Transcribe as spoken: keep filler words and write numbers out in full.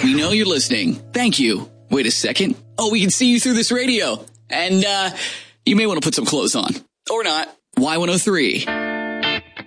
We know you're listening. Thank you. Wait a second. Oh, we can see you through this radio. And, uh, you may want to put some clothes on. Or not. Y one oh three.